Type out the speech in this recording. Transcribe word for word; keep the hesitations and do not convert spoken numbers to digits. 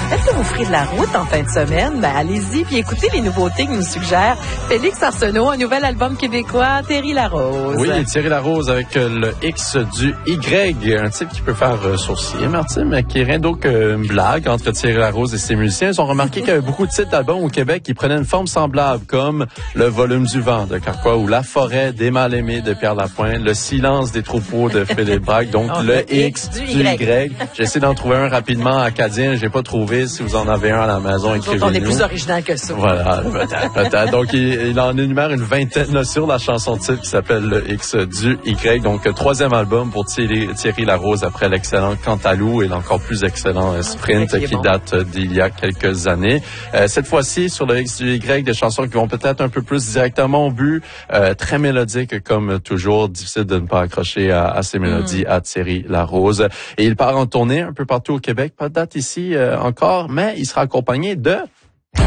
Peut-être que vous ferez de la route en fin de semaine. Ben, allez-y, puis écoutez les nouveautés que nous suggère Félix Arsenault, un nouvel album québécois, Thierry Larose. Oui, Thierry Larose avec le X du Y, un type qui peut faire euh, sourciller, Martin, mais qui est rien d'autre qu'une blague entre Thierry Larose et ses musiciens. Ils ont remarqué qu'il y avait beaucoup de titres d'albums au Québec qui prenaient une forme semblable, comme Le volume du vent de Carquois ou La forêt des mal-aimés de Pierre Lapointe, Le silence des troupeaux de Philippe Braque, donc oh, le X du Y. y. J'ai essayé d'en trouver un rapidement acadien, j'ai pas trouvé. Si vous en avez un à la maison, écrivez-nous. On est plus original que ça. Voilà, peut-être, peut-être. Donc, il, il en énumère une vingtaine sur la chanson titre qui s'appelle Le X du Y. Donc, troisième album pour Thierry, Thierry Larose après l'excellent Cantalou et l'encore plus excellent Sprint qui, qui bon. date d'il y a quelques années. Euh, cette fois-ci, sur le X du Y, des chansons qui vont peut-être un peu plus directement au but, euh, très mélodiques comme toujours, difficile de ne pas accrocher à, à ces mélodies mm. à Thierry Larose. Et il part en tournée un peu partout au Québec, pas de date ici euh, encore, mais il sera accompagné de